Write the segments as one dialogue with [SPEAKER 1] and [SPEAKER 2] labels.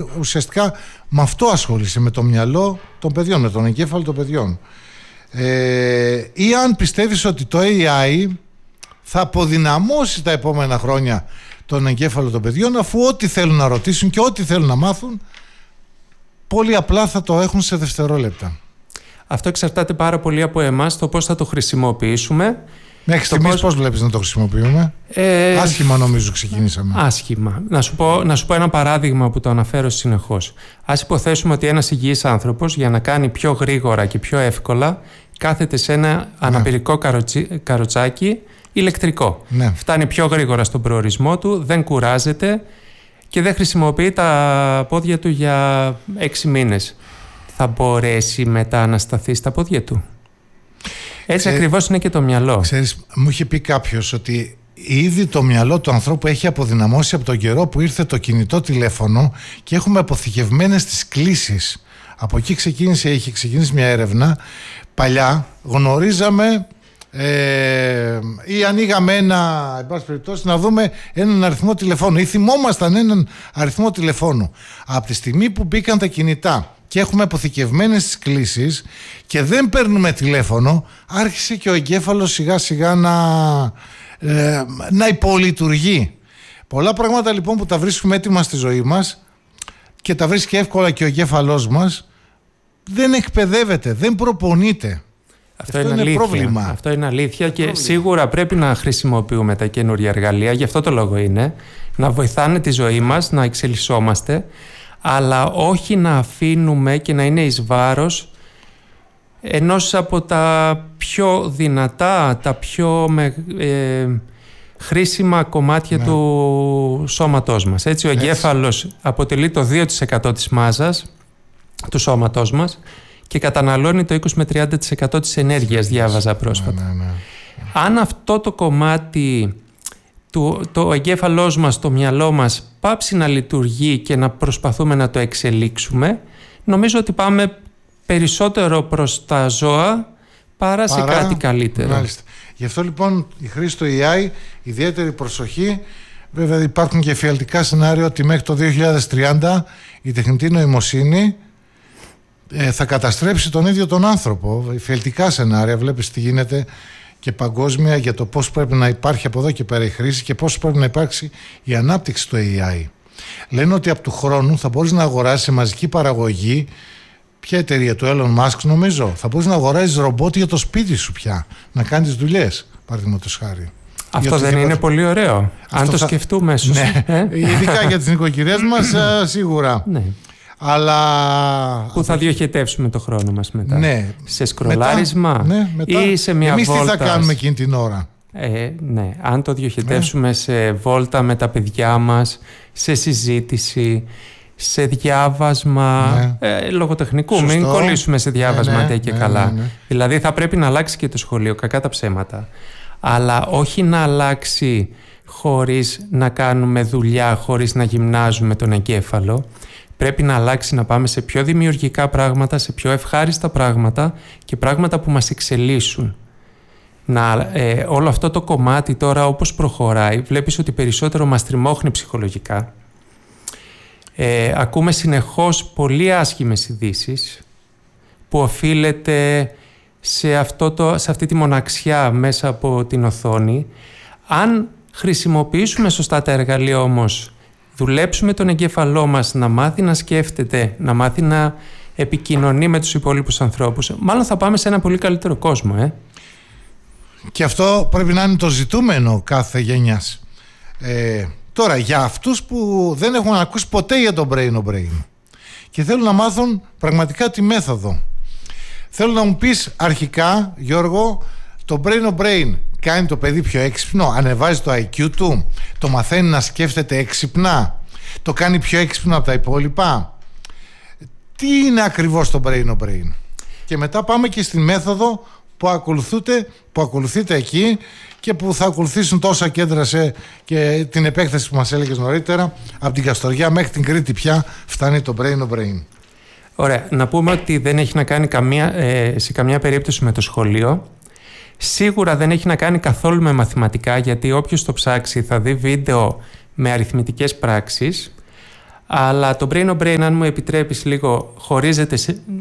[SPEAKER 1] ουσιαστικά με αυτό ασχολείσαι, με το μυαλό των παιδιών, με τον εγκέφαλο των παιδιών. Ή αν πιστεύεις ότι το AI θα αποδυναμώσει τα επόμενα χρόνια τον εγκέφαλο των παιδιών, αφού ό,τι θέλουν να ρωτήσουν και ό,τι θέλουν να μάθουν πολύ απλά θα το έχουν σε δευτερόλεπτα.
[SPEAKER 2] Αυτό εξαρτάται πάρα πολύ από εμάς, το πώς θα το χρησιμοποιήσουμε.
[SPEAKER 1] Μέχρι στιγμής πώς βλέπεις να το χρησιμοποιούμε? Άσχημα νομίζω ξεκινήσαμε.
[SPEAKER 2] Άσχημα. Να σου πω ένα παράδειγμα που το αναφέρω συνεχώς. Ας υποθέσουμε ότι ένας υγιής άνθρωπος, για να κάνει πιο γρήγορα και πιο εύκολα, κάθεται σε ένα αναπηρικό καροτσάκι ηλεκτρικό.
[SPEAKER 1] Ναι.
[SPEAKER 2] Φτάνει πιο γρήγορα στον προορισμό του, δεν κουράζεται και δεν χρησιμοποιεί τα πόδια του για 6 μήνες. Θα μπορέσει μετά να σταθεί στα πόδια του? Έτσι ακριβώς είναι και το μυαλό.
[SPEAKER 1] Ξέρεις, μου είχε πει κάποιος ότι ήδη το μυαλό του ανθρώπου έχει αποδυναμώσει από τον καιρό που ήρθε το κινητό τηλέφωνο και έχουμε αποθηκευμένες τις κλήσεις. Από εκεί είχε ξεκινήσει μια έρευνα. Παλιά γνωρίζαμε ή ανοίγαμε εν πάση περιπτώσει, να δούμε έναν αριθμό τηλεφώνου ή θυμόμασταν έναν αριθμό τηλεφώνου. Από τη στιγμή που μπήκαν τα κινητά και έχουμε αποθηκευμένες τις κλήσεις και δεν παίρνουμε τηλέφωνο, άρχισε και ο εγκέφαλος σιγά σιγά να υπολειτουργεί. Πολλά πράγματα λοιπόν που τα βρίσκουμε έτοιμα στη ζωή μας και τα βρίσκει εύκολα και ο εγκέφαλός μας, δεν εκπαιδεύεται, δεν προπονείται.
[SPEAKER 2] Αυτό είναι πρόβλημα. Αυτό είναι αλήθεια και σίγουρα πρέπει να χρησιμοποιούμε τα καινούργια εργαλεία. Γι' αυτό το λόγο είναι να βοηθάνε τη ζωή μας, να εξελισσόμαστε, αλλά όχι να αφήνουμε και να είναι εις βάρος ενός από τα πιο δυνατά, τα πιο χρήσιμα κομμάτια του σώματός μας. Έτσι, ο εγκέφαλος αποτελεί το 2% της μάζας του σώματός μας και καταναλώνει το 20 με 30% της ενέργειας, διάβαζα πρόσφατα. Αν αυτό το κομμάτι, το εγκέφαλός μας, το μυαλό μας πάψει να λειτουργεί και να προσπαθούμε να το εξελίξουμε, νομίζω ότι πάμε περισσότερο προς τα ζώα παρά σε κάτι καλύτερο.
[SPEAKER 1] Μάλιστα. Γι' αυτό λοιπόν η χρήση του AI, ιδιαίτερη προσοχή. Βέβαια υπάρχουν και εφιαλτικά σενάρια ότι μέχρι το 2030 η τεχνητή νοημοσύνη θα καταστρέψει τον ίδιο τον άνθρωπο. Εφιαλτικά σενάρια, βλέπεις τι γίνεται και παγκόσμια για το πώς πρέπει να υπάρχει από εδώ και πέρα η χρήση και πώς πρέπει να υπάρξει η ανάπτυξη του AI. Λένε ότι από του χρόνου θα μπορείς να αγοράσεις σε μαζική παραγωγή, ποια εταιρεία, του Elon Musk νομίζω, θα μπορείς να αγοράσεις ρομπότ για το σπίτι σου πια, να κάνεις δουλειές, παραδείγματος χάρη.
[SPEAKER 2] Αυτό δεν είναι πολύ ωραίο? Αν το σκεφτούμε σωστά.
[SPEAKER 1] Ναι, ειδικά για τις νοικοκυριές μας σίγουρα.
[SPEAKER 2] Ναι.
[SPEAKER 1] Αλλά...
[SPEAKER 2] Πού θα διοχετεύσουμε το χρόνο μας μετά?
[SPEAKER 1] Ναι.
[SPEAKER 2] Σε σκρολάρισμα ή σε μια
[SPEAKER 1] εμείς
[SPEAKER 2] βόλτα?
[SPEAKER 1] Εμείς τι θα κάνουμε εκείνη την ώρα?
[SPEAKER 2] Ναι, αν το διοχετεύσουμε σε βόλτα με τα παιδιά μας, σε συζήτηση, σε διάβασμα λογοτεχνικού. Σωστό. Μην κολλήσουμε σε διάβασμα και καλά. Δηλαδή θα πρέπει να αλλάξει και το σχολείο, κακά τα ψέματα. Αλλά όχι να αλλάξει χωρίς να κάνουμε δουλειά, χωρίς να γυμνάζουμε τον εγκέφαλο. Πρέπει να αλλάξει, να πάμε σε πιο δημιουργικά πράγματα, σε πιο ευχάριστα πράγματα και πράγματα που μας εξελίσσουν. Όλο αυτό το κομμάτι τώρα όπως προχωράει, βλέπεις ότι περισσότερο μας τριμώχνει ψυχολογικά. Ακούμε συνεχώς πολύ άσχημες ειδήσεις που οφείλεται σε αυτή τη μοναξιά μέσα από την οθόνη. Αν χρησιμοποιήσουμε σωστά τα εργαλεία όμως, δουλέψουμε τον εγκέφαλό μας να μάθει να σκέφτεται, να μάθει να επικοινωνεί με τους υπόλοιπους ανθρώπους, μάλλον θα πάμε σε ένα πολύ καλύτερο κόσμο.
[SPEAKER 1] Και αυτό πρέπει να είναι το ζητούμενο κάθε γενιάς. Τώρα, για αυτούς που δεν έχουν ακούσει ποτέ για το brain και θέλουν να μάθουν πραγματικά τη μέθοδο, θέλω να μου πεις αρχικά, Γιώργο, το brain κάνει το παιδί πιο έξυπνο, ανεβάζει το IQ του, το μαθαίνει να σκέφτεται έξυπνα, το κάνει πιο έξυπνο από τα υπόλοιπα? Τι είναι ακριβώς το brain? Και μετά πάμε και στη μέθοδο που ακολουθείτε εκεί και που θα ακολουθήσουν τόσα κέντρα και την επέκταση που μας έλεγες νωρίτερα, από την Καστοριά μέχρι την Κρήτη πια φτάνει το brain.
[SPEAKER 2] Ωραία, να πούμε ότι δεν έχει να κάνει σε καμία περίπτωση με το σχολείο. Σίγουρα δεν έχει να κάνει καθόλου με μαθηματικά, γιατί όποιος το ψάξει θα δει βίντεο με αριθμητικές πράξεις, Αλλά το Brain on Brain, αν μου επιτρέπεις λίγο, χωρίζεται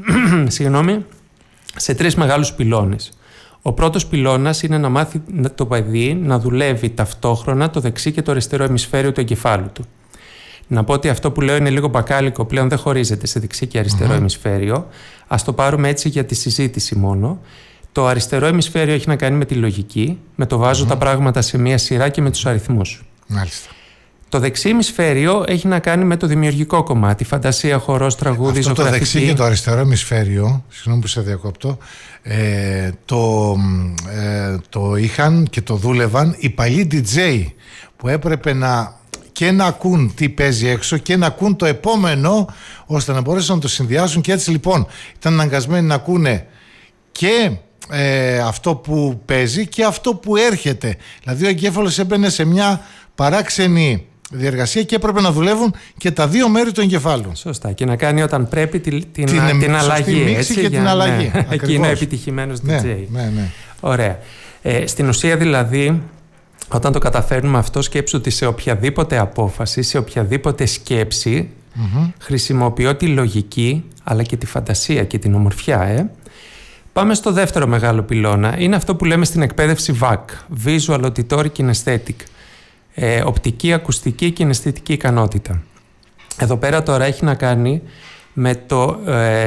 [SPEAKER 2] σε 3 μεγάλους πυλώνες. Ο πρώτος πυλώνας είναι να μάθει το παιδί να δουλεύει ταυτόχρονα το δεξί και το αριστερό ημισφαίριο του εγκεφάλου του. Να πω ότι αυτό που λέω είναι λίγο μπακάλικο, πλέον δεν χωρίζεται σε δεξί και αριστερό ημισφαίριο. Ας το πάρουμε έτσι για τη συζήτηση μόνο. Το αριστερό ημισφαίριο έχει να κάνει με τη λογική, με το βάζω τα πράγματα σε μία σειρά και με τους αριθμούς.
[SPEAKER 1] Μάλιστα.
[SPEAKER 2] Το δεξί ημισφαίριο έχει να κάνει με το δημιουργικό κομμάτι, φαντασία, χορός, τραγούδι, ζωγραφική.
[SPEAKER 1] Το δεξί και το αριστερό ημισφαίριο, συγγνώμη που σε διακόπτω, το είχαν και το δούλευαν οι παλιοί DJ που έπρεπε και να ακούν τι παίζει έξω και να ακούν το επόμενο, ώστε να μπορέσουν να το συνδυάσουν, και έτσι λοιπόν ήταν αναγκασμένοι να ακούνε και αυτό που παίζει και αυτό που έρχεται. Δηλαδή ο εγκέφαλος έμπαινε σε μια παράξενη διεργασία και έπρεπε να δουλεύουν και τα 2 μέρη του εγκεφάλου.
[SPEAKER 2] Σωστά. Και να κάνει όταν πρέπει την αλλαγή.
[SPEAKER 1] Μίξη και την αλλαγή.
[SPEAKER 2] Ναι. Εκεί είναι επιτυχημένος DJ.
[SPEAKER 1] Ναι.
[SPEAKER 2] Ωραία. Στην ουσία δηλαδή, όταν το καταφέρνουμε αυτό, σκέψου ότι σε οποιαδήποτε απόφαση, σε οποιαδήποτε σκέψη, χρησιμοποιώ τη λογική αλλά και τη φαντασία και την ομορφιά. Πάμε στο δεύτερο μεγάλο πυλώνα. Είναι αυτό που λέμε στην εκπαίδευση VAC, Visual Auditory Kinesthetic. Οπτική, ακουστική και αισθητική ικανότητα. Εδώ πέρα τώρα έχει να κάνει με το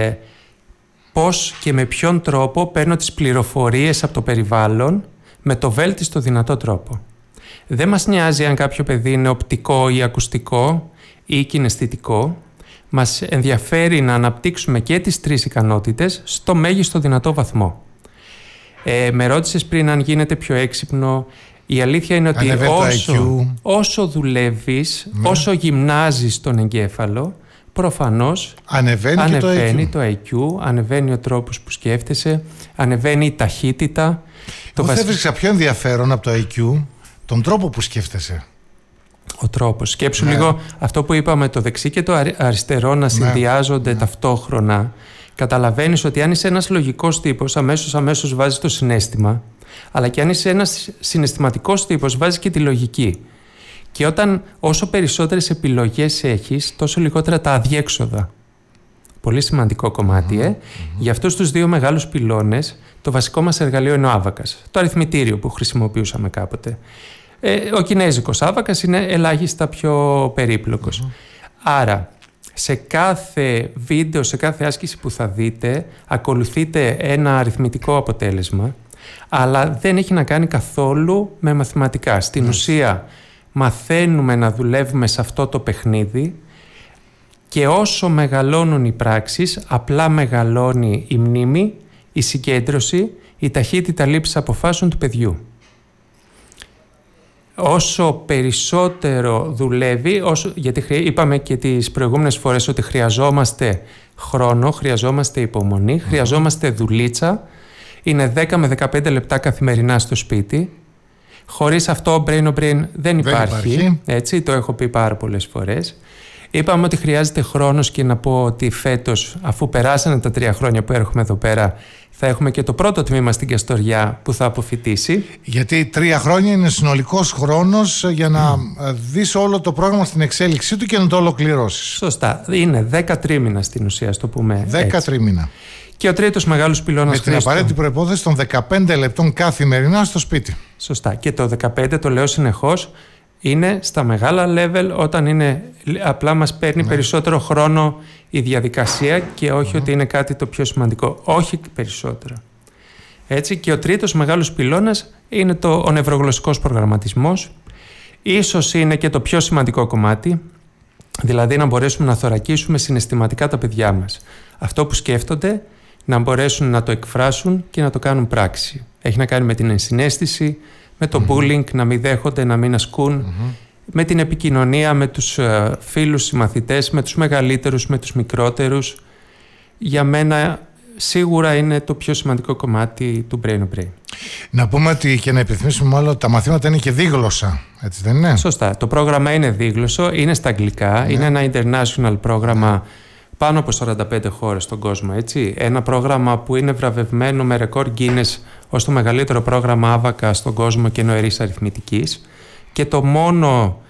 [SPEAKER 2] πώς και με ποιον τρόπο παίρνω τις πληροφορίες από το περιβάλλον με το βέλτιστο δυνατό τρόπο. Δεν μας νοιάζει αν κάποιο παιδί είναι οπτικό ή ακουστικό ή κιναισθητικό. Μας ενδιαφέρει να αναπτύξουμε και τις 3 ικανότητες στο μέγιστο δυνατό βαθμό. Με ρώτησες πριν αν γίνεται πιο έξυπνο. Η αλήθεια είναι ότι όσο δουλεύεις, όσο γυμνάζεις τον εγκέφαλο, προφανώς ανεβαίνει το IQ, ανεβαίνει ο τρόπος που σκέφτεσαι, ανεβαίνει η ταχύτητα.
[SPEAKER 1] Εγώ θα έβρισκα πιο ενδιαφέρον από το IQ τον τρόπο που σκέφτεσαι.
[SPEAKER 2] Ο τρόπος. Σκέψου λίγο αυτό που είπαμε, το δεξί και το αριστερό να συνδυάζονται ταυτόχρονα. Καταλαβαίνεις ότι αν είσαι ένας λογικός τύπος, αμέσως βάζεις το συναίσθημα. Αλλά και αν είσαι ένας συναισθηματικός τύπος, βάζεις και τη λογική. Και όσο περισσότερες επιλογές έχεις, τόσο λιγότερα τα αδιέξοδα. Πολύ σημαντικό κομμάτι. Για αυτούς τους 2 μεγάλους πυλώνες, το βασικό μας εργαλείο είναι ο άβακας. Το αριθμητήριο που χρησιμοποιούσαμε κάποτε. Ο κινέζικος άβακας είναι ελάχιστα πιο περίπλοκος. Άρα, σε κάθε βίντεο, σε κάθε άσκηση που θα δείτε, ακολουθείτε ένα αριθμητικό αποτέλεσμα, αλλά δεν έχει να κάνει καθόλου με μαθηματικά. Στην ουσία μαθαίνουμε να δουλεύουμε σε αυτό το παιχνίδι και όσο μεγαλώνουν οι πράξεις, απλά μεγαλώνει η μνήμη, η συγκέντρωση, η ταχύτητα λήψης αποφάσεων του παιδιού. Όσο περισσότερο δουλεύει, γιατί είπαμε και τις προηγούμενες φορές ότι χρειαζόμαστε χρόνο, χρειαζόμαστε υπομονή, χρειαζόμαστε δουλίτσα. Είναι 10 με 15 λεπτά καθημερινά στο σπίτι. Χωρίς αυτό brain on brain δεν υπάρχει. Έτσι, το έχω πει πάρα πολλές φορές. Είπαμε ότι χρειάζεται χρόνος και να πω ότι φέτος, αφού περάσανε τα 3 χρόνια που έρχομαι εδώ πέρα, θα έχουμε και το πρώτο τμήμα στην Καστοριά που θα αποφοιτήσει.
[SPEAKER 1] Γιατί 3 χρόνια είναι συνολικός χρόνος για να δεις όλο το πρόγραμμα στην εξέλιξή του και να το ολοκληρώσεις.
[SPEAKER 2] Σωστά. Είναι 10 τρίμηνα στην ουσία, ας το πούμε
[SPEAKER 1] 10 τρίμηνα.
[SPEAKER 2] Και ο τρίτος μεγάλος πυλώνας.
[SPEAKER 1] Με την απαραίτητη προϋπόθεση των 15 λεπτών καθημερινά στο σπίτι.
[SPEAKER 2] Σωστά. Και το 15, το λέω συνεχώς, είναι στα μεγάλα level, όταν απλά μας παίρνει περισσότερο χρόνο η διαδικασία και όχι ότι είναι κάτι το πιο σημαντικό. Όχι περισσότερο. Έτσι, και ο τρίτος μεγάλος πυλώνας είναι ο νευρογλωσσικός προγραμματισμός. Ίσως είναι και το πιο σημαντικό κομμάτι, δηλαδή να μπορέσουμε να θωρακίσουμε συναισθηματικά τα παιδιά μας. Αυτό που σκέφτονται, να μπορέσουν να το εκφράσουν και να το κάνουν πράξη. Έχει να κάνει με την ενσυναίσθηση, με το bullying, να μην δέχονται, να μην ασκούν, με την επικοινωνία με τους φίλους, συμμαθητές, με τους μεγαλύτερους, με τους μικρότερους. Για μένα σίγουρα είναι το πιο σημαντικό κομμάτι του Brain on Brain.
[SPEAKER 1] Να πούμε ότι, και να επιθυμίσουμε μάλλον, τα μαθήματα είναι και δίγλωσσα, έτσι δεν είναι?
[SPEAKER 2] Σωστά. Το πρόγραμμα είναι δίγλωσσο, είναι στα αγγλικά, είναι ένα international πρόγραμμα πάνω από 45 χώρες στον κόσμο, έτσι. Ένα πρόγραμμα που είναι βραβευμένο με ρεκόρ Guinness ως το μεγαλύτερο πρόγραμμα άβακα στον κόσμο και νοερής αριθμητικής. Και το μόνο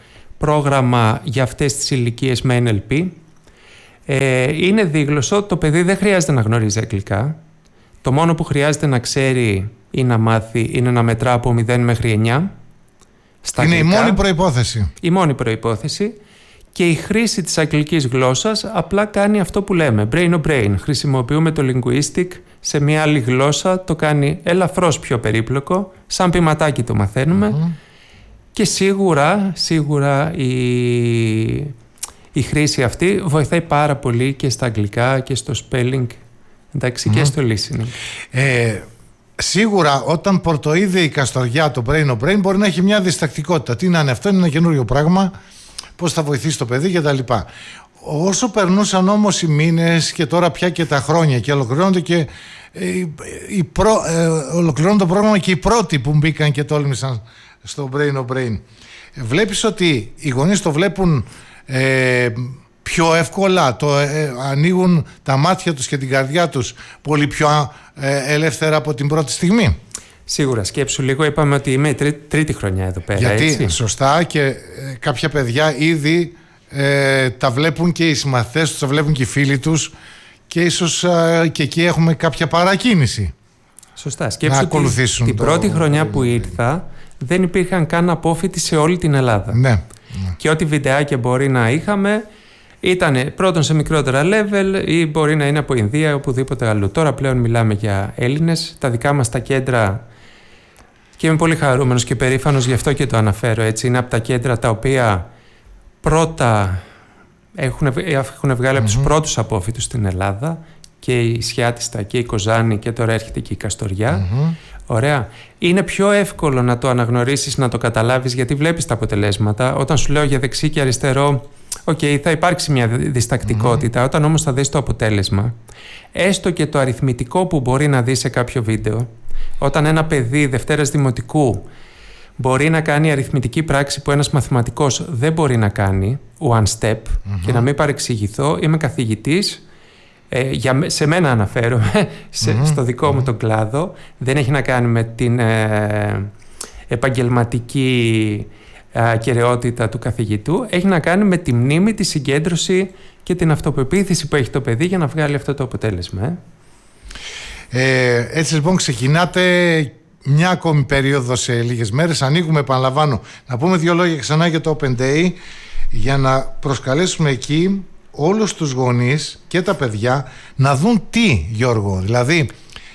[SPEAKER 2] πρόγραμμα για αυτές τις ηλικίες με NLP. Είναι δίγλωσσο, το παιδί δεν χρειάζεται να γνωρίζει αγγλικά. Το μόνο που χρειάζεται να ξέρει ή να μάθει είναι να μετρά από 0 μέχρι 9. Στα
[SPEAKER 1] είναι
[SPEAKER 2] αγγλικά.
[SPEAKER 1] Η μόνη προϋπόθεση.
[SPEAKER 2] Η μόνη προϋπόθεση. Και η χρήση της αγγλικής γλώσσας απλά κάνει αυτό που λέμε, brain on brain. Χρησιμοποιούμε το linguistic σε μια άλλη γλώσσα, το κάνει ελαφρώς πιο περίπλοκο, σαν ποιηματάκι το μαθαίνουμε. Και σίγουρα η χρήση αυτή βοηθάει πάρα πολύ και στα αγγλικά και στο spelling, εντάξει, και στο listening.
[SPEAKER 1] Σίγουρα όταν πορτοείδε η Καστοριά το brain on brain μπορεί να έχει μια διστακτικότητα. Τι να είναι αυτό, είναι ένα καινούριο πράγμα, πώς θα βοηθήσει το παιδί κτλ. Όσο περνούσαν όμως οι μήνες και τώρα πια και τα χρόνια και ολοκληρώνονται και ολοκληρώνουν το πρόγραμμα και οι πρώτοι που μπήκαν και τόλμησαν στο brain on brain, βλέπεις ότι οι γονείς το βλέπουν πιο εύκολα, ανοίγουν τα μάτια τους και την καρδιά τους πολύ πιο ελεύθερα από την πρώτη στιγμή.
[SPEAKER 2] Σίγουρα, σκέψου λίγο, είπαμε ότι είμαι τρίτη χρονιά εδώ πέρα.
[SPEAKER 1] Γιατί
[SPEAKER 2] έτσι?
[SPEAKER 1] Σωστά, και κάποια παιδιά ήδη τα βλέπουν και οι συμμαθητές τους, τα βλέπουν και οι φίλοι τους και ίσως και εκεί έχουμε κάποια παρακίνηση.
[SPEAKER 2] Σωστά, σκέψου ότι την πρώτη χρονιά που ήρθα δεν υπήρχαν καν απόφοιτοι σε όλη την Ελλάδα.
[SPEAKER 1] Ναι.
[SPEAKER 2] Και ό,τι βιντεάκια μπορεί να είχαμε ήταν πρώτον σε μικρότερα level ή μπορεί να είναι από Ινδία ή οπουδήποτε αλλού. Τώρα πλέον μιλάμε για Έλληνες. Τα δικά μας τα κέντρα, και είμαι πολύ χαρούμενος και περήφανος γι' αυτό και το αναφέρω έτσι, είναι από τα κέντρα τα οποία πρώτα έχουν βγάλει από τους πρώτους απόφοιτους στην Ελλάδα, και η Σιάτιστα και η Κοζάνη, και τώρα έρχεται και η Καστοριά. Ωραία. Είναι πιο εύκολο να το αναγνωρίσεις, να το καταλάβεις, γιατί βλέπεις τα αποτελέσματα. Όταν σου λέω για δεξί και αριστερό, θα υπάρξει μια διστακτικότητα. Όταν όμως θα δεις το αποτέλεσμα, έστω και το αριθμητικό που μπορεί να δεις σε κάποιο βίντεο, όταν ένα παιδί Δευτέρας Δημοτικού μπορεί να κάνει αριθμητική πράξη που ένας μαθηματικός δεν μπορεί να κάνει, one step, και να μην παρεξηγηθώ, είμαι καθηγητής, σε μένα αναφέρομαι, στο δικό μου τον κλάδο, δεν έχει να κάνει με την επαγγελματική κεραιότητα του καθηγητού, έχει να κάνει με τη μνήμη, τη συγκέντρωση και την αυτοπεποίθηση που έχει το παιδί για να βγάλει αυτό το αποτέλεσμα.
[SPEAKER 1] Έτσι λοιπόν ξεκινάτε μια ακόμη περίοδο σε λίγες μέρες. Ανοίγουμε, επαναλαμβάνω, να πούμε δύο λόγια ξανά για το Open Day, για να προσκαλέσουμε εκεί όλους τους γονείς και τα παιδιά να δουν τι, Γιώργο. Δηλαδή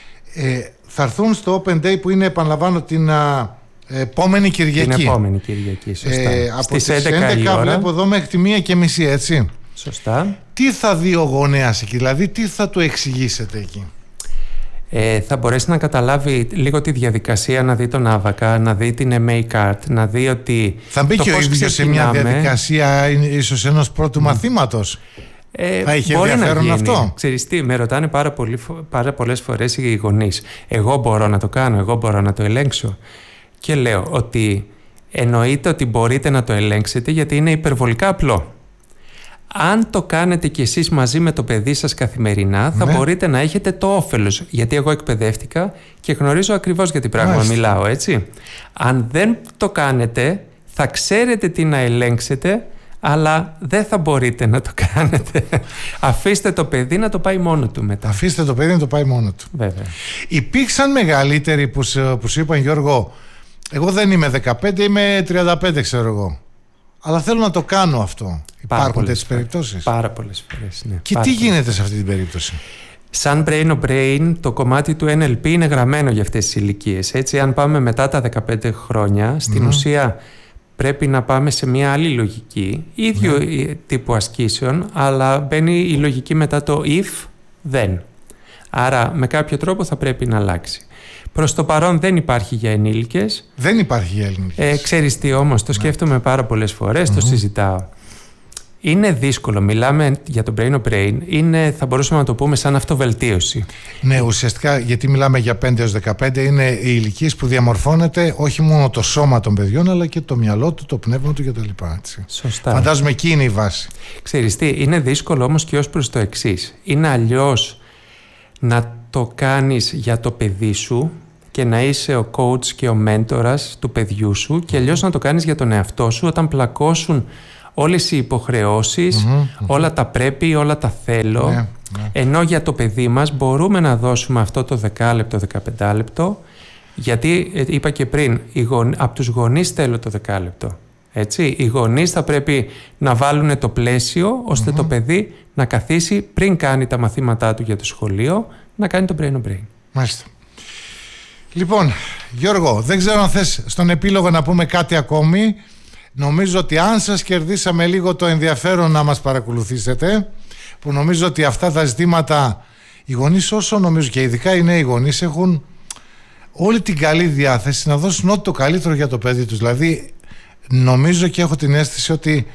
[SPEAKER 1] θα έρθουν στο Open Day που είναι, επαναλαμβάνω, την επόμενη Κυριακή.
[SPEAKER 2] Την επόμενη Κυριακή, σωστά.
[SPEAKER 1] Από τις 11 βλέπω εδώ μέχρι τη 1:30, έτσι.
[SPEAKER 2] Σωστά.
[SPEAKER 1] Τι θα δει ο γονέας εκεί, δηλαδή τι θα του εξηγήσετε εκεί?
[SPEAKER 2] Θα μπορέσει να καταλάβει λίγο τη διαδικασία, να δει τον άβακα, να δει την MA card, να δει ότι...
[SPEAKER 1] Θα μπει και ο ίδιος σε μια διαδικασία ίσως ενός πρώτου μαθήματος. Θα είχε ενδιαφέρον αυτό.
[SPEAKER 2] Ξέρεις τι, με ρωτάνε πάρα πολλές φορές οι γονείς. Εγώ μπορώ να το κάνω, εγώ μπορώ να το ελέγξω. Και λέω ότι εννοείται ότι μπορείτε να το ελέγξετε, γιατί είναι υπερβολικά απλό. Αν το κάνετε κι εσείς μαζί με το παιδί σας καθημερινά, θα μπορείτε να έχετε το όφελος. Γιατί εγώ εκπαιδεύτηκα και γνωρίζω ακριβώς για τι πράγμα μιλάω, έτσι. Αν δεν το κάνετε, θα ξέρετε τι να ελέγξετε, αλλά δεν θα μπορείτε να το κάνετε. Αφήστε το παιδί να το πάει μόνο του μετά.
[SPEAKER 1] Αφήστε το παιδί να το πάει μόνο του.
[SPEAKER 2] Βέβαια.
[SPEAKER 1] Υπήρξαν μεγαλύτεροι που σου είπαν, Γιώργο, εγώ δεν είμαι 15, είμαι 35, ξέρω εγώ, αλλά θέλω να το κάνω αυτό. Υπάρχουν τέτοιες περιπτώσεις?
[SPEAKER 2] Πάρα πολλές φορές, ναι.
[SPEAKER 1] Και τι γίνεται σε αυτή την περίπτωση?
[SPEAKER 2] Σαν brain on brain, το κομμάτι του NLP είναι γραμμένο για αυτές τις ηλικίες. Έτσι, αν πάμε μετά τα 15 χρόνια, στην ουσία πρέπει να πάμε σε μια άλλη λογική, ίδιο τύπου ασκήσεων, αλλά μπαίνει η λογική μετά το if, then. Άρα, με κάποιο τρόπο θα πρέπει να αλλάξει. Προς το παρόν δεν υπάρχει για ενήλικες.
[SPEAKER 1] Δεν υπάρχει για ενήλικες.
[SPEAKER 2] Ξέρεις τι όμως, το σκέφτομαι πάρα πολλές φορές, το συζητάω. Είναι δύσκολο, μιλάμε για το brain on brain, θα μπορούσαμε να το πούμε σαν αυτοβελτίωση.
[SPEAKER 1] Ναι, ουσιαστικά, γιατί μιλάμε για 5 έως 15, είναι οι ηλικίες που διαμορφώνεται όχι μόνο το σώμα των παιδιών, αλλά και το μυαλό του, το πνεύμα του κτλ.
[SPEAKER 2] Σωστά.
[SPEAKER 1] Φαντάζομαι εκεί είναι η βάση.
[SPEAKER 2] Ξέρεις τι, είναι δύσκολο όμως και ως προς το εξής. Είναι αλλιώς να το κάνεις για το παιδί σου και να είσαι ο coach και ο μέντορας του παιδιού σου και αλλιώς να το κάνεις για τον εαυτό σου όταν πλακώσουν όλες οι υποχρεώσεις, όλα τα πρέπει, όλα τα θέλω. Ενώ για το παιδί μας μπορούμε να δώσουμε αυτό το 10 λεπτό, 15 λεπτό, γιατί είπα και πριν, από τους γονείς θέλω το 10 λεπτό. Έτσι, οι γονείς θα πρέπει να βάλουν το πλαίσιο ώστε το παιδί να καθίσει πριν κάνει τα μαθήματά του για το σχολείο, να κάνει το brain on brain.
[SPEAKER 1] Μάλιστα. Λοιπόν, Γιώργο, δεν ξέρω αν θες στον επίλογο να πούμε κάτι ακόμη. Νομίζω ότι αν σας κερδίσαμε λίγο το ενδιαφέρον να μας παρακολουθήσετε, που νομίζω ότι αυτά τα ζητήματα οι γονείς, όσο νομίζω και ειδικά οι νέοι γονείς, έχουν όλη την καλή διάθεση να δώσουν ό,τι το καλύτερο για το παιδί τους. Δηλαδή νομίζω και έχω την αίσθηση ότι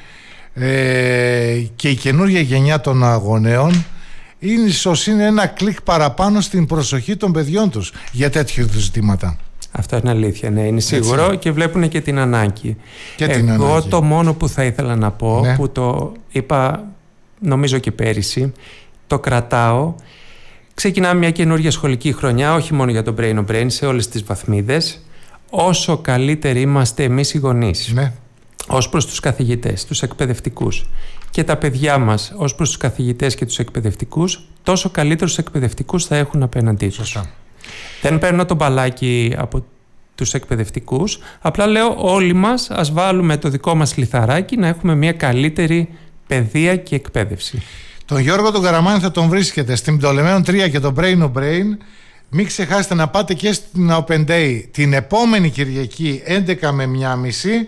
[SPEAKER 1] και η καινούργια γενιά των γονέων ίσως είναι ένα κλικ παραπάνω στην προσοχή των παιδιών τους για τέτοιου ζητήματα.
[SPEAKER 2] Αυτό είναι αλήθεια, ναι, είναι σίγουρο. Έτσι. Και βλέπουν και την ανάγκη. Εγώ το μόνο που θα ήθελα να πω, που το είπα νομίζω και πέρυσι, το κρατάω. Ξεκινάμε μια καινούργια σχολική χρονιά, όχι μόνο για το brain on brain, σε όλες τις βαθμίδες. Όσο καλύτεροι είμαστε εμείς οι γονείς, ως προς τους καθηγητές, τους εκπαιδευτικούς, και τα παιδιά μας ως προς τους καθηγητές και τους εκπαιδευτικούς, τόσο καλύτερους εκπαιδευτικούς θα έχουν απέναντί τους. Σωστά. Δεν παίρνω το μπαλάκι από τους εκπαιδευτικούς, απλά λέω όλοι μας ας βάλουμε το δικό μας λιθαράκι να έχουμε μια καλύτερη παιδεία και εκπαίδευση.
[SPEAKER 1] Τον Γιώργο τον Καραμάνη θα τον βρίσκετε στην Πτολεμαίων 3 και το Brain on Brain. Μην ξεχάσετε να πάτε και στην Open Day την επόμενη Κυριακή 11 με 1.30,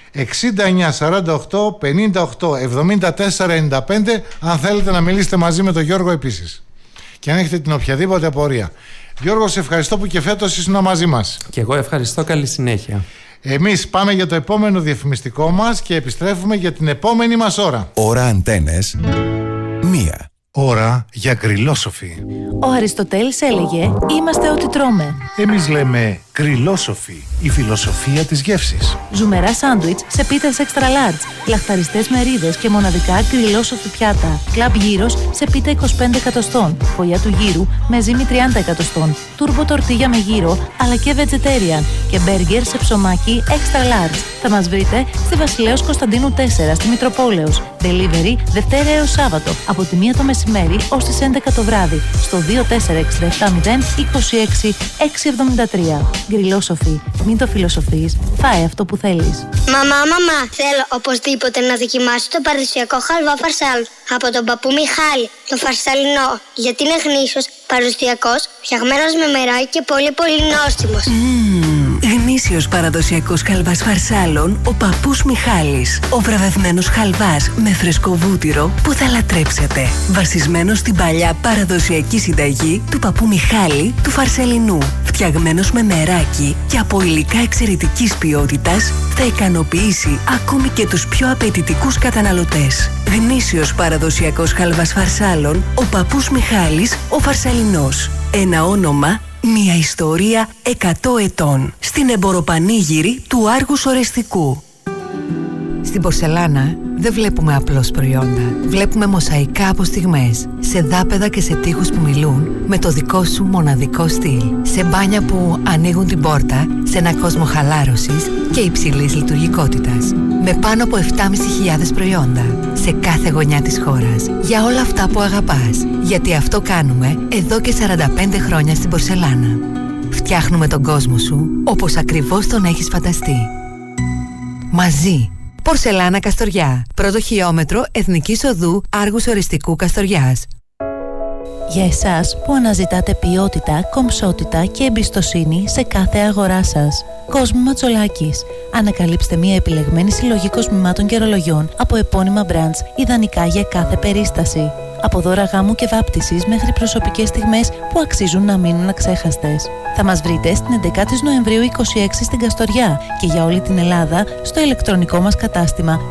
[SPEAKER 1] 69 48 58 74 95, αν θέλετε να μιλήσετε μαζί με τον Γιώργο επίσης. Και αν έχετε την οποιαδήποτε απορία. Γιώργο, σε ευχαριστώ που και φέτος ήσουν μαζί μας.
[SPEAKER 2] Και εγώ ευχαριστώ, καλή συνέχεια.
[SPEAKER 1] Εμείς πάμε για το επόμενο διαφημιστικό μας και επιστρέφουμε για την επόμενη μας ώρα.
[SPEAKER 3] Ώρα Αντένες 1.
[SPEAKER 1] Ώρα για γκριλόσοφι.
[SPEAKER 4] Ο Αριστοτέλης έλεγε «Είμαστε ό,τι τρώμε».
[SPEAKER 1] Εμείς λέμε γκριλόσοφι, η φιλοσοφία της γεύσης.
[SPEAKER 4] Ζουμερά σάντουιτς σε πίτες extra large, λαχταριστές μερίδες και μοναδικά γκριλόσοφι πιάτα. Κλαμπ γύρος σε πίτα 25 εκατοστών, φωλιά του γύρου με ζύμη 30 εκατοστών, τούρμπο τορτίγια με γύρο αλλά και vegetarian και μπέργκερ σε ψωμάκι extra large. Θα μας βρείτε στη Βασιλέως Κωνσταντίνου 4 στη Μητροπόλεως. Delivery Δευτέρα έως Σάββατο από τη 1 το μεσημέρι ως τις 11 το βράδυ στο 24670 26 673. Γκριλόσοφι. Μην το φιλοσοφείς. Φάε αυτό που θέλεις.
[SPEAKER 5] Μαμά, θέλω οπωσδήποτε να δοκιμάσω το παραδοσιακό χαλβά φαρσάλ από τον παππού Μιχάλη, το φαρσαλινό, γιατί είναι γνήσιος, παραδοσιακός, φτιαγμένος με μεράκι και πολύ νόστιμος.
[SPEAKER 6] Γνήσιος παραδοσιακός χαλβάς φαρσάλων, ο παππούς Μιχάλης. Ο βραβευμένος χαλβάς με φρεσκοβούτυρο που θα λατρέψετε. Βασισμένος στην παλιά παραδοσιακή συνταγή του παππού Μιχάλη του Φαρσελινού. Φτιαγμένος με μεράκι και από υλικά εξαιρετικής ποιότητας, θα ικανοποιήσει ακόμη και τους πιο απαιτητικούς καταναλωτές. Γνήσιος παραδοσιακός χαλβάς φαρσάλων, ο παππούς Μιχάλης, ο Φαρσαλινός. Ένα όνομα, μια ιστορία 100 ετών. Στην εμποροπανήγυρη του Άργους Ορεστικού.
[SPEAKER 7] Στην πορσελάνα δεν βλέπουμε απλώς προϊόντα. Βλέπουμε μοσαϊκά από στιγμές, σε δάπεδα και σε τοίχους που μιλούν με το δικό σου μοναδικό στυλ. Σε μπάνια που ανοίγουν την πόρτα σε ένα κόσμο χαλάρωσης και υψηλής λειτουργικότητας. Με πάνω από 7.500 προϊόντα σε κάθε γωνιά της χώρας. Για όλα αυτά που αγαπάς. Γιατί αυτό κάνουμε εδώ και 45 χρόνια στην πορσελάνα. Φτιάχνουμε τον κόσμο σου όπως ακριβώς τον έχεις φανταστεί. Μαζί. Πορσελάνα Καστοριά. Πρώτο χιλιόμετρο Εθνικής Οδού Άργους Οριστικού Καστοριάς.
[SPEAKER 4] Για εσάς που αναζητάτε ποιότητα, κομψότητα και εμπιστοσύνη σε κάθε αγορά σας. Κόσμημα Τσολάκης. Ανακαλύψτε μια επιλεγμένη συλλογή κοσμημάτων και ρολογιών από επώνυμα brands, ιδανικά για κάθε περίσταση. Από δώρα γάμου και βάπτισης μέχρι προσωπικές στιγμές που αξίζουν να μείνουν αξέχαστες. Θα μας βρείτε στην 11η Νοεμβρίου 26 στην Καστοριά και για όλη την Ελλάδα στο ηλεκτρονικό μας κατάστημα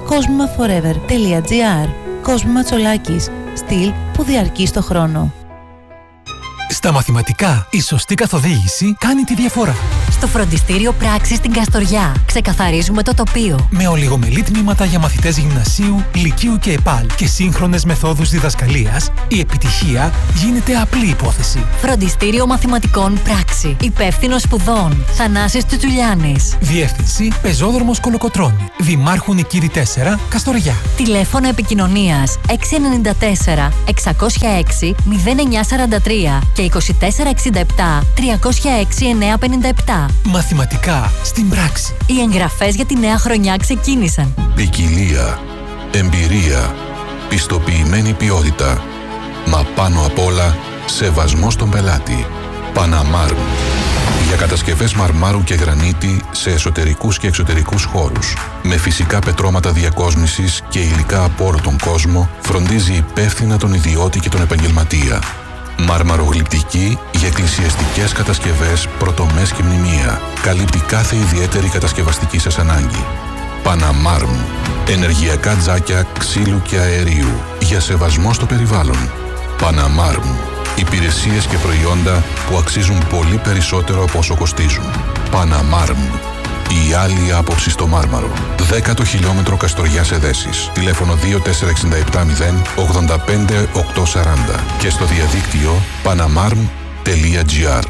[SPEAKER 4] cosmimaforever.gr. Κόσμημα Τσολάκης. Στυλ που διαρκεί στο χρόνο.
[SPEAKER 8] Στα μαθηματικά, η σωστή καθοδήγηση κάνει τη διαφορά.
[SPEAKER 9] Στο φροντιστήριο Πράξη στην Καστοριά ξεκαθαρίζουμε το τοπίο.
[SPEAKER 8] Με ολιγομελή τμήματα για μαθητές γυμνασίου, λυκείου και ΕΠΑΛ και σύγχρονες μεθόδους διδασκαλίας, η επιτυχία γίνεται απλή υπόθεση.
[SPEAKER 9] Φροντιστήριο Μαθηματικών Πράξη. Υπεύθυνος σπουδών Θανάσης Τσουτσουλιάνης.
[SPEAKER 8] Διεύθυνση Πεζόδρομος Κολοκοτρώνη. Δημάρχου Νικήρη 4, Καστοριά.
[SPEAKER 9] Τηλέφωνο επικοινωνίας 694 606 0943 και 2467 306 957.
[SPEAKER 8] Μαθηματικά στην πράξη.
[SPEAKER 9] Οι εγγραφές για τη νέα χρονιά ξεκίνησαν.
[SPEAKER 10] Ποικιλία, εμπειρία, πιστοποιημένη ποιότητα. Μα πάνω απ' όλα, σεβασμό στον πελάτη. Παναμάρμ. Για κατασκευές μαρμάρου και γρανίτη σε εσωτερικούς και εξωτερικούς χώρους. Με φυσικά πετρώματα διακόσμησης και υλικά από όλο τον κόσμο, φροντίζει υπεύθυνα τον ιδιώτη και τον επαγγελματία. Μαρμαρογλυπτική για εκκλησιαστικές κατασκευές, πρωτομές και μνημεία. Καλύπτει κάθε ιδιαίτερη κατασκευαστική σας ανάγκη. Παναμάρμ. Ενεργειακά τζάκια ξύλου και αερίου. Για σεβασμό στο περιβάλλον. Παναμάρμ. Υπηρεσίες και προϊόντα που αξίζουν πολύ περισσότερο από όσο κοστίζουν. Παναμάρμ. Η άλλη άποψη στο Μάρμαρο. 10ο χιλιόμετρο Καστοριάς Εδέσης. Τηλέφωνο 24670 85 840 και στο διαδίκτυο panamarm.gr.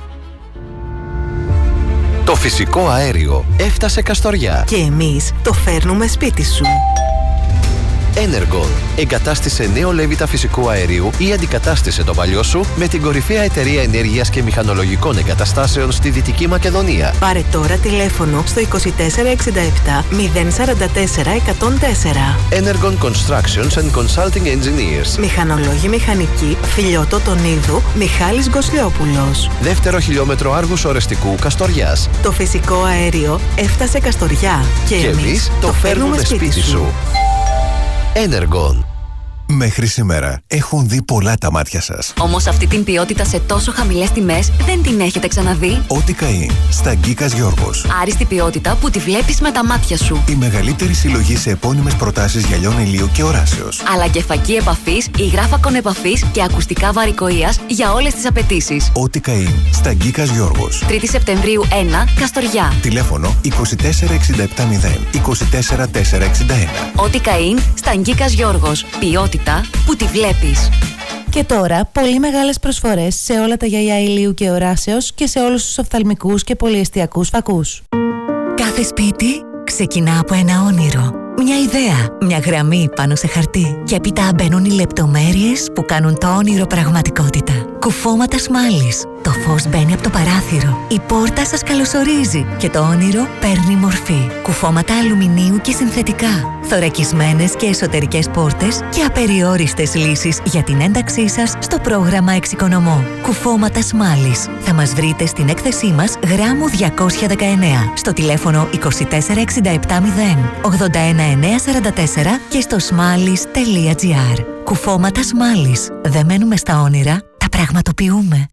[SPEAKER 11] Το φυσικό αέριο έφτασε Καστοριά.
[SPEAKER 6] Και εμείς το φέρνουμε σπίτι σου.
[SPEAKER 11] Energon. Εγκατάστησε νέο λέβητα φυσικού αερίου ή αντικατάστησε το παλιό σου με την κορυφαία εταιρεία ενέργειας και μηχανολογικών εγκαταστάσεων στη Δυτική Μακεδονία.
[SPEAKER 6] Πάρε τώρα τηλέφωνο στο 2467 044 104.
[SPEAKER 11] Energon Constructions and Consulting Engineers.
[SPEAKER 6] Μηχανολόγοι μηχανικοί, Φιλιώτο Τονίδου, Μιχάλης Γκοσλιόπουλος.
[SPEAKER 11] Δεύτερο χιλιόμετρο Άργους Ορεστικού Καστοριάς.
[SPEAKER 6] Το φυσικό αέριο έφτασε Καστοριά. Και εμείς το φέρνουμε σπίτι σου.
[SPEAKER 11] Energon.
[SPEAKER 3] Μέχρι σήμερα έχουν δει πολλά τα μάτια σας.
[SPEAKER 9] Όμως αυτή την ποιότητα σε τόσο χαμηλές τιμές δεν την έχετε ξαναδεί.
[SPEAKER 3] Ό,τι καεί στα Γκίκας Γιώργος.
[SPEAKER 9] Άριστη ποιότητα που τη βλέπεις με τα μάτια σου.
[SPEAKER 3] Η μεγαλύτερη συλλογή σε επώνυμες προτάσεις γυαλιών ηλίου και οράσεως.
[SPEAKER 9] Αλλά και φακή επαφής, υγράφακον επαφής και ακουστικά βαρικοείας για όλες τις απαιτήσεις.
[SPEAKER 3] Ό,τι καεί στα Γκίκας Γιώργος.
[SPEAKER 9] 3η Σεπτεμβρίου 1, Καστοριά.
[SPEAKER 3] Τηλέφωνο 24670 24461.
[SPEAKER 9] Ό,τι καεί στα Γκίκας Γιώργος. Ποιότητα που τη βλέπεις.
[SPEAKER 4] Και τώρα, πολύ μεγάλες προσφορές σε όλα τα γυαλιά ηλίου και οράσεως και σε όλους τους οφθαλμικούς και πολυεστιακούς φακούς.
[SPEAKER 9] Κάθε σπίτι ξεκινά από ένα όνειρο. Μια ιδέα, μια γραμμή πάνω σε χαρτί. Και έπειτα μπαίνουν οι λεπτομέρειες που κάνουν το όνειρο πραγματικότητα. Κουφώματα σμάλης. Το φως μπαίνει από το παράθυρο. Η πόρτα σας καλωσορίζει και το όνειρο παίρνει μορφή. Κουφώματα αλουμινίου και συνθετικά. Θωρακισμένες και εσωτερικές πόρτες και απεριόριστες λύσεις για την ένταξή σας στο πρόγραμμα Εξοικονομώ. Κουφώματα σμάλης. Θα μας βρείτε στην έκθεσή μας γράμμου 219 στο τηλέφωνο 24670 81944 και στο smalis.gr. Κουφώματα Σμάλης. Δεν μένουμε στα όνειρα, τα πραγματοποιούμε.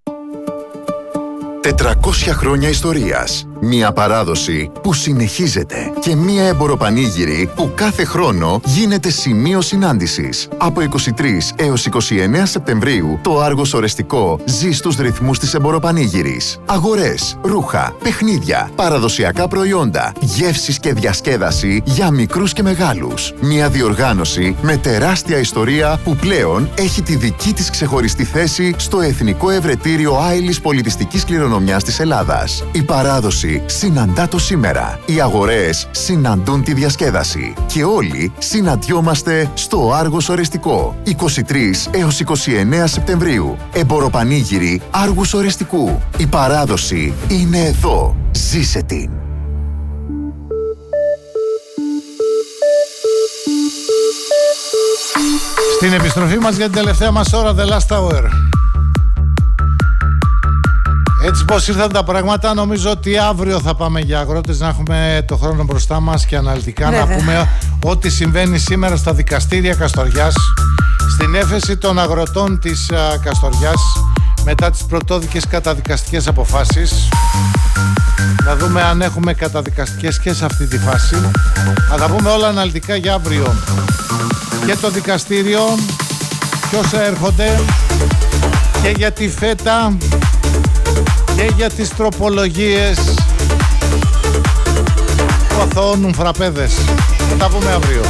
[SPEAKER 12] 400 χρόνια ιστορίας. Μία παράδοση που συνεχίζεται και μία εμποροπανήγυρη που κάθε χρόνο γίνεται σημείο συνάντησης. Από 23 έως 29 Σεπτεμβρίου το Άργος Ορεστικό ζει στους ρυθμούς της εμποροπανήγυρης. Αγορές, ρούχα, παιχνίδια, παραδοσιακά προϊόντα, γεύσεις και διασκέδαση για μικρούς και μεγάλους. Μία διοργάνωση με τεράστια ιστορία που πλέον έχει τη δική της ξεχωριστή θέση στο Εθνικό Ευρετήριο Άειλης Πολιτιστικής Κληρονομιάς της Ελλάδας. Η παράδοση συναντά το σήμερα. Οι αγορές συναντούν τη διασκέδαση. Και όλοι συναντιόμαστε στο Άργος Ορεστικό. 23 έως 29 Σεπτεμβρίου. Εμποροπανήγυρη Άργους Ορεστικού. Η παράδοση είναι εδώ. Ζήσε την.
[SPEAKER 1] Στην επιστροφή μας για την τελευταία μας ώρα, The Last Hour. Έτσι πως ήρθαν τα πράγματα, νομίζω ότι αύριο θα πάμε για αγρότες, να έχουμε το χρόνο μπροστά μας και αναλυτικά να πούμε ό,τι συμβαίνει σήμερα στα δικαστήρια Καστοριάς, στην έφεση των αγροτών της Καστοριάς μετά τις πρωτόδικες καταδικαστικές αποφάσεις. Να δούμε αν έχουμε καταδικαστικές και σε αυτή τη φάση. Θα τα πούμε όλα αναλυτικά για αύριο. Και το δικαστήριο και όσα έρχονται και για τη φέτα και για τις τροπολογίες που αθωώνουν φραπέδες. Θα τα πούμε αύριο.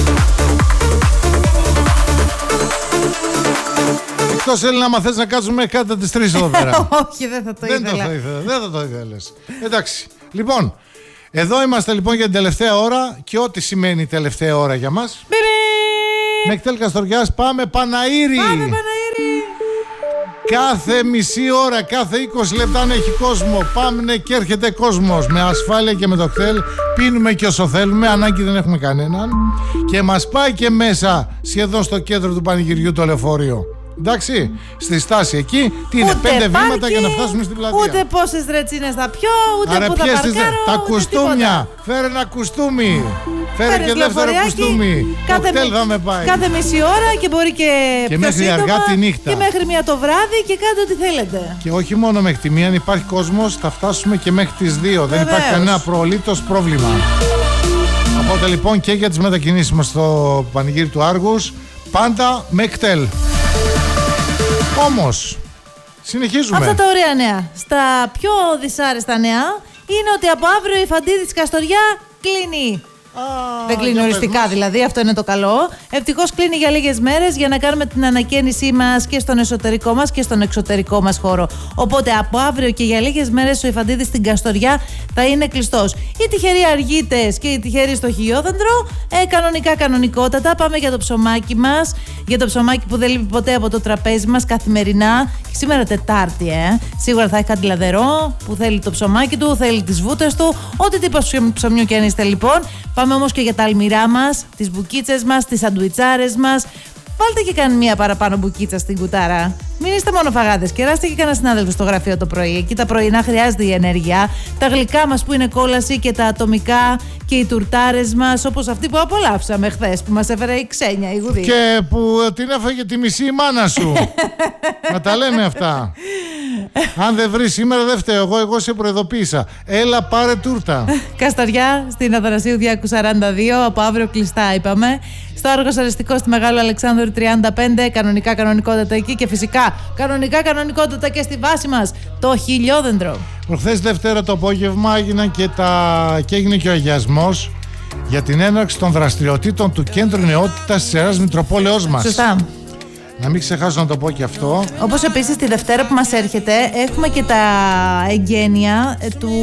[SPEAKER 1] Εκτός Έλληνα, άμα θες να κάτσουμε κάτω τις 3 εδώ πέρα.
[SPEAKER 13] Όχι, δεν θα το ήθελα.
[SPEAKER 1] Δεν θα το ήθελες. Εντάξει. Λοιπόν, εδώ είμαστε λοιπόν για την τελευταία ώρα και ό,τι σημαίνει η τελευταία ώρα για μας. Με Εκτέλ Καστοριάς πάμε Παναήρη.
[SPEAKER 13] Πάμε Παναήρη.
[SPEAKER 1] Κάθε μισή ώρα, κάθε 20 λεπτά αν έχει κόσμο, πάμε και έρχεται κόσμος. Με ασφάλεια και με το Εκτέλ πίνουμε και όσο θέλουμε, ανάγκη δεν έχουμε κανέναν. Και μας πάει και μέσα σχεδόν στο κέντρο του πανηγυριού το λεωφορείο. Εντάξει, στη στάση εκεί, τι είναι, 5 βήματα για να φτάσουμε στην πλατεία.
[SPEAKER 13] Ούτε πόσες ρετσίνες θα πιω, ούτε
[SPEAKER 1] άρα
[SPEAKER 13] που θα παρκάρω,
[SPEAKER 1] τα κουστούμια, φέρε ένα κουστούμι. Φέρε και δεύτερο κουστούμι. Θα με πάει.
[SPEAKER 13] Κάθε μισή ώρα και μπορεί και πιο
[SPEAKER 1] μέχρι
[SPEAKER 13] σύντομα,
[SPEAKER 1] αργά τη νύχτα.
[SPEAKER 13] Και μέχρι 1 το βράδυ και κάντε ό,τι θέλετε.
[SPEAKER 1] Και όχι μόνο μέχρι τη 1, αν υπάρχει κόσμος θα φτάσουμε και μέχρι τις 2.
[SPEAKER 13] Βεβαίως.
[SPEAKER 1] Δεν υπάρχει κανένα προολήτως πρόβλημα. Οπότε λοιπόν και για τις μετακινήσεις μας στο πανηγύρι του Άργους, πάντα με Εκτέλ. Όμως, συνεχίζουμε.
[SPEAKER 13] Αυτά τα ωραία νέα. Στα πιο δυσάρεστα νέα είναι ότι από αύριο η Φαντίδη της Καστοριά κλείνει. Δεν κλείνει οριστικά δηλαδή, αυτό είναι το καλό. Ευτυχώς κλείνει για λίγες μέρες για να κάνουμε την ανακαίνισή μας και στον εσωτερικό μας και στον εξωτερικό μας χώρο. Οπότε από αύριο και για λίγες μέρες ο Ιφαντίδης στην Καστοριά θα είναι κλειστός. Οι τυχεροί αργίτες και οι τυχεροί στο χιλιόδεντρο, κανονικότατα πάμε για το ψωμάκι μας. Για το ψωμάκι που δεν λείπει ποτέ από το τραπέζι μας καθημερινά. Και σήμερα Τετάρτη, σίγουρα θα έχει κάτι λαδερό που θέλει το ψωμάκι του, θέλει τις βούτες του, ό,τι τύπο ψωμιού και αν είστε λοιπόν. Πάμε όμως και για τα αλμυρά μας, τις μπουκίτσες μας, τις σαντουιτσάρες μας. Βάλτε και κάνει μία παραπάνω μπουκίτσα στην κουτάρα. Μην είστε μόνο φαγάδες. Κεράστε και κανένα συνάδελφο στο γραφείο το πρωί. Εκεί τα πρωινά χρειάζεται η ενέργεια. Τα γλυκά μας που είναι κόλαση και τα ατομικά και οι τουρτάρες μας, όπως αυτή που απολαύσαμε χθες που μας έφερε η Ξένια, η Γουδή.
[SPEAKER 1] Και που την έφαγε τη μισή η μάνα σου. Να τα λέμε αυτά. Αν δεν βρεις σήμερα, δεν φταίω εγώ σε προειδοποίησα. Έλα, πάρε τούρτα.
[SPEAKER 13] Καστοριά στην Αθανασίου 242, από αύριο κλειστά είπαμε. Στο Άργος Αριστικό στη Μεγάλο Αλεξάνδρου 35, κανονικότατα εκεί και φυσικά κανονικότατα και στη βάση μας, το χιλιόδεντρο.
[SPEAKER 1] Προχθές Δευτέρα το απόγευμα έγινε και ο αγιασμός για την έναρξη των δραστηριοτήτων του Κέντρου Νεότητας της Ιεράς Μητροπόλεως μας.
[SPEAKER 13] Σωστά.
[SPEAKER 1] Να μην ξεχάσω να το πω και αυτό.
[SPEAKER 13] Όπως επίσης τη Δευτέρα που μας έρχεται έχουμε και τα εγγένεια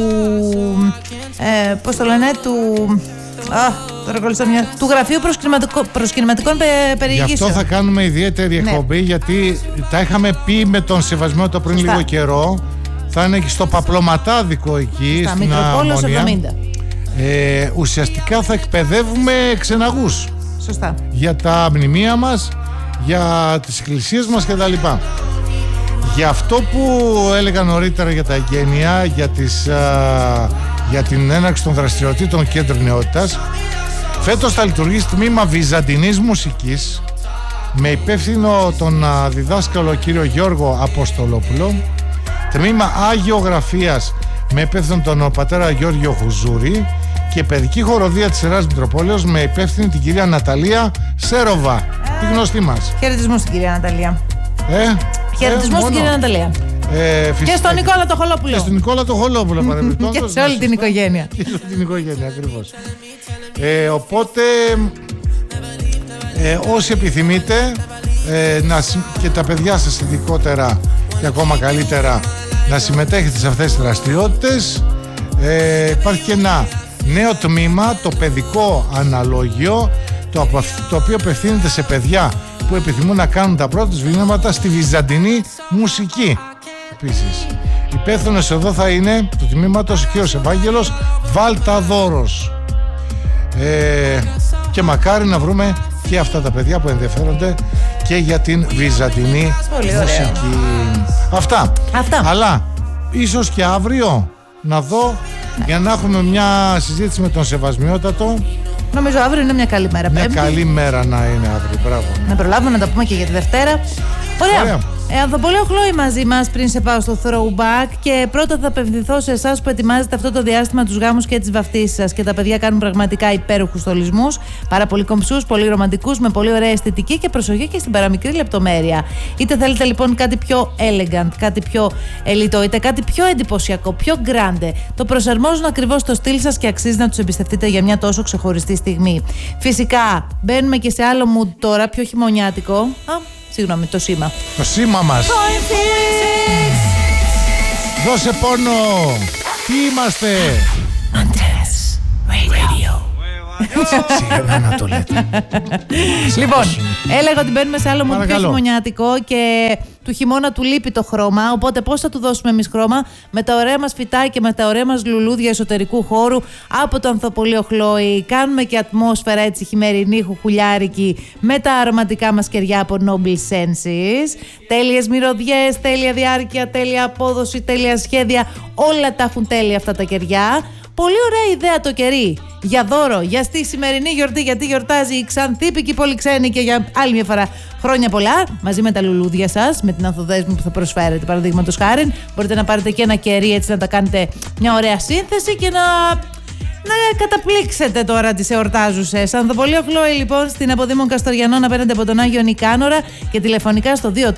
[SPEAKER 13] του Γραφείου Προσκυνηματικών Περιηγήσεων.
[SPEAKER 1] Γι' αυτό θα κάνουμε ιδιαίτερη εκπομπή, γιατί τα είχαμε πει με τον Σεβασμένο το πριν λίγο καιρό. Θα είναι και στο Παπλωματάδικο εκεί,
[SPEAKER 13] στα
[SPEAKER 1] στην
[SPEAKER 13] Μητροπόλεως
[SPEAKER 1] 70. Ουσιαστικά θα εκπαιδεύουμε ξεναγούς.
[SPEAKER 13] Σωστά. Για
[SPEAKER 1] τα μνημεία μας, για τις εκκλησίες μας κτλ. Για αυτό που έλεγα νωρίτερα για τα εγγένεια, για την έναρξη των δραστηριοτήτων Κέντρου Νεότητας, φέτος θα λειτουργήσει τμήμα Βυζαντινής Μουσικής με υπεύθυνο τον διδάσκαλο κύριο Γιώργο Αποστολόπουλο, τμήμα Αγιογραφίας με υπεύθυνο τον πατέρα Γιώργιο Χουζούρη και παιδική χοροδία της Ιεράς Μητροπόλεως με υπεύθυνη την κυρία Ναταλία Σέροβα, τη γνωστή μας.
[SPEAKER 13] Χαιρετισμούς στην κυρία Ναταλία. Χαιρετισμούς στην κυρία Ναταλία. Και στον Νικόλα το Χολόπουλο.
[SPEAKER 1] Και στον Νικόλα το Χολόπουλο παρεμπιπτόντως.
[SPEAKER 13] Και σε όλη την οικογένεια.
[SPEAKER 1] Και σε όλη την οικογένεια, ακριβώς. Οπότε όσοι επιθυμείτε και τα παιδιά σας ειδικότερα και ακόμα καλύτερα να συμμετέχετε σε αυτές τις δραστηριότητες, υπάρχει και ένα νέο τμήμα, το παιδικό αναλόγιο, το οποίο απευθύνεται σε παιδιά που επιθυμούν να κάνουν τα πρώτα βήματα στη Βυζαντινή Μουσική. Επίσης, υπεύθυνος εδώ θα είναι του τμήματος ο κ. Ευάγγελος Βαλταδόρος. Και μακάρι να βρούμε και αυτά τα παιδιά που ενδιαφέρονται και για την Βυζαντινή Μουσική. Αυτά. Αλλά ίσως και αύριο να δω, για να έχουμε μια συζήτηση με τον Σεβασμιότατο.
[SPEAKER 13] Νομίζω αύριο είναι μια καλή μέρα.
[SPEAKER 1] Μια καλή μέρα να είναι αύριο. Μπράβο.
[SPEAKER 13] Να προλάβουμε να τα πούμε και για τη Δευτέρα. Ωραία. Ανθοπολείο Χλόη μαζί μας πριν σε πάω στο throwback. Και πρώτα θα απευθυνθώ σε εσάς που ετοιμάζετε αυτό το διάστημα τους γάμους και τις βαφτίσεις σας. Και τα παιδιά κάνουν πραγματικά υπέροχους στολισμούς. Πάρα πολύ κομψούς, πολύ ρομαντικούς, με πολύ ωραία αισθητική και προσοχή και στην παραμικρή λεπτομέρεια. Είτε θέλετε λοιπόν κάτι πιο elegant, κάτι πιο ελιτό, είτε κάτι πιο εντυπωσιακό, πιο grande. Το προσαρμόζουν ακριβώς στο στυλ σας και αξίζει να τους εμπιστευτείτε για μια τόσο ξεχωριστή στιγμή. Φυσικά μπαίνουμε και σε άλλο mood τώρα, πιο χειμωνιάτικο. Συγγνώμη, το σήμα.
[SPEAKER 1] Το σήμα μας. Δώσε πόνο. Τι είμαστε?
[SPEAKER 13] Andres Radio.
[SPEAKER 1] Σιγά να το λέτε.
[SPEAKER 13] Λοιπόν, έλεγα ότι μπαίνουμε σε άλλο mood πιο χειμωνιάτικο και του χειμώνα του λείπει το χρώμα. Οπότε πώς θα του δώσουμε εμείς χρώμα? Με τα ωραία μας φυτά και με τα ωραία μας λουλούδια εσωτερικού χώρου από το Ανθοπολείο Χλόη. Κάνουμε και ατμόσφαιρα έτσι χειμερινή, χουχουλιάρικη, με τα αρωματικά μας κεριά από Noble Senses. Τέλειες μυρωδιές, τέλεια διάρκεια, τέλεια απόδοση, τέλεια σχέδια. Όλα τα έχουν τέλεια αυτά τα κεριά. Πολύ ωραία ιδέα το κερί για δώρο, για στη σημερινή γιορτή, γιατί γιορτάζει η Ξανθήπικη Πολυξένη και για άλλη μια φορά χρόνια πολλά, μαζί με τα λουλούδια σας, με την ανθοδέσμη που θα προσφέρετε, παραδείγματος χάριν. Μπορείτε να πάρετε και ένα κερί έτσι να τα κάνετε μια ωραία σύνθεση και να καταπλήξετε τώρα τις εορτάζουσες. Ανθοπολείο Χλόη λοιπόν στην Αποδήμων Καστοριανών απέναντι από τον Άγιο Νικάνορα και τηλεφωνικά στο 24670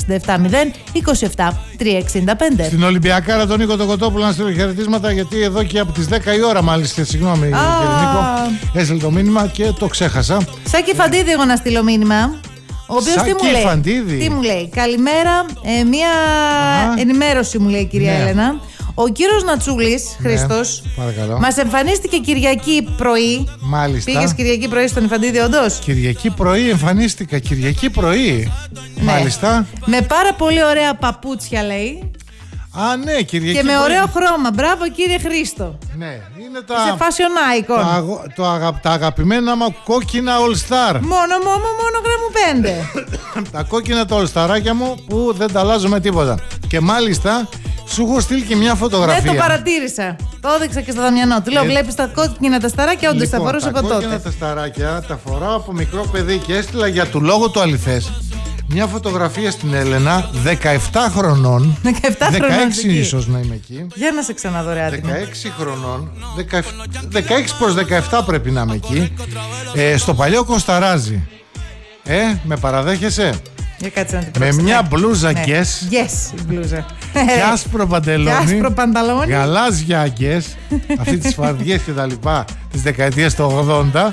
[SPEAKER 13] 27 365.
[SPEAKER 1] Στην Ολυμπιακάρα τον Νίκο τον Κοτόπουλο να στείλω χαιρετίσματα, γιατί εδώ και από τις 10 η ώρα μάλιστα, συγγνώμη κύριε Νίκο, έστειλε το μήνυμα και το ξέχασα.
[SPEAKER 13] Σάκη Φαντίδη εγώ να στείλω μήνυμα. Ο οποίος τι μου λέει? Καλημέρα, μία ενημέρωση μου λέει η κυρία Έλενα. Ο κύριος Νατσούλης, Χρήστος, μας εμφανίστηκε Κυριακή πρωί.
[SPEAKER 1] Μάλιστα.
[SPEAKER 13] Πήγες Κυριακή πρωί στον Ιφαντίδη όντως?
[SPEAKER 1] Κυριακή πρωί εμφανίστηκα, Κυριακή πρωί. Ναι. Μάλιστα.
[SPEAKER 13] Με πάρα πολύ ωραία παπούτσια λέει.
[SPEAKER 1] Α, ναι, Κυριακή.
[SPEAKER 13] Και με ωραίο χρώμα. Μπράβο κύριε Χρήστο.
[SPEAKER 1] Ναι, είναι τα.
[SPEAKER 13] Είσαι fashion icon.
[SPEAKER 1] Τα αγαπημένα μου κόκκινα All Star.
[SPEAKER 13] Μόνο γραμμού 5.
[SPEAKER 1] Τα κόκκινα τα All Starάκια μου που δεν τα αλλάζω με τίποτα. Και μάλιστα σου έχω στείλει και μια φωτογραφία.
[SPEAKER 13] Ναι, το παρατήρησα. Το έδειξα και στο Δαμιανό. Του λέω: βλέπεις τα κόκκινα τα σταράκια, όντως τα φορούσα από τότε.
[SPEAKER 1] Τα κόκκινα τα σταράκια τα φοράω από μικρό παιδί και έστειλα για του λόγου του αληθές μια φωτογραφία στην Έλενα 17 χρονών.
[SPEAKER 13] 16
[SPEAKER 1] ίσως να είμαι εκεί.
[SPEAKER 13] Για να σε ξαναδώ ρε άτιμο.
[SPEAKER 1] 16 χρονών. 16 προς 17 πρέπει να είμαι εκεί. Στο παλιό Κωνσταράζι. Με παραδέχεσαι? Με μια μπλούζα γκες.
[SPEAKER 13] Γκες η μπλούζα.
[SPEAKER 1] Και άσπρο παντελόνι. Γαλάζια γκες. Αυτή τις φαρδιές και τα λοιπά της δεκαετίας του 80.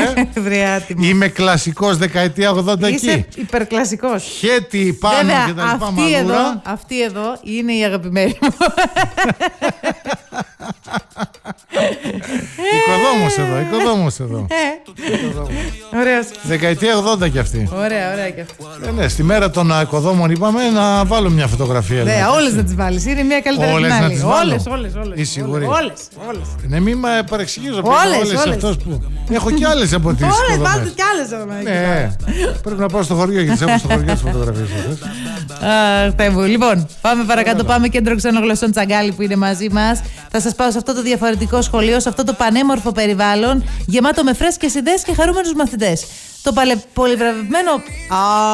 [SPEAKER 1] Είμαι κλασικός δεκαετία 80 εκεί.
[SPEAKER 13] Είσαι υπερκλασικός.
[SPEAKER 1] Χέτι πάνω και τα λοιπά μαγούρα.
[SPEAKER 13] Αυτή εδώ είναι η αγαπημένη μου.
[SPEAKER 1] Οικοδόμος εδώ.
[SPEAKER 13] Ωραίος.
[SPEAKER 1] Δεκαετία 80 κι αυτή.
[SPEAKER 13] Ωραία κι αυτή.
[SPEAKER 1] Ναι, στη μέρα των οικοδόμων είπαμε να βάλω μια φωτογραφία.
[SPEAKER 13] Ναι, όλες να τις βάλεις. Είναι μια καλύτερη από την άλλη. Όλες.
[SPEAKER 1] Είσαι σίγουρη?
[SPEAKER 13] Όλες.
[SPEAKER 1] Ναι, μην με παρεξηγήσω. Όλες αυτός που. Έχω κι άλλες από τις οικοδόμες.
[SPEAKER 13] Όλες, βάλτε κι άλλες.
[SPEAKER 1] Ναι, πρέπει να πάω στο χωριό γιατί έχω στο χωριό τις φωτογραφίες αυτές.
[SPEAKER 13] Λοιπόν, πάμε παρακάτω. Πάμε κέντρο ξενογλωσσών Τσαγκάλι που είναι μαζί μας. Θα σας πάω σε αυτό το διαφορετικό σχολείο, σε αυτό το πανέμορφο περιβάλλον, γεμάτο με φρέσκες ιδέες και χαρούμενους μαθητές. Το πολυβραβευμένο